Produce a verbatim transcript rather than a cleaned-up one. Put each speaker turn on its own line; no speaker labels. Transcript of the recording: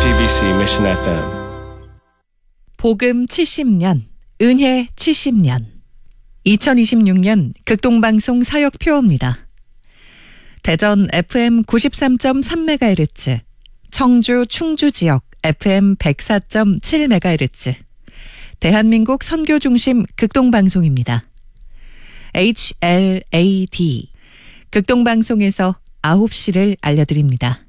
지티비씨 Mission 에프엠.
복음 칠십 년, 은혜 칠십 년. 이천이십육 년 극동방송 사역표입니다. 대전 에프엠 구십삼 점 삼 메가헤르츠, 청주 충주 지역 에프엠 백사 점 칠 메가헤르츠, 대한민국 선교중심 극동방송입니다. 에이치엘에이디, 극동방송에서 아홉 시를 알려드립니다.